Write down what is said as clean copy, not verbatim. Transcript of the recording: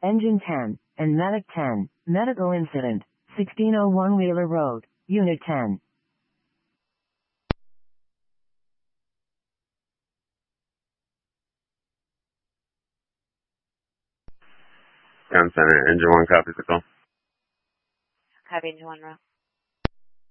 Engine 10, and Medic 10, Medical Incident, 1601 Wheeler Road, Unit 10. Town Center, Engine 1 copies the call. Copy, Engine 1 row.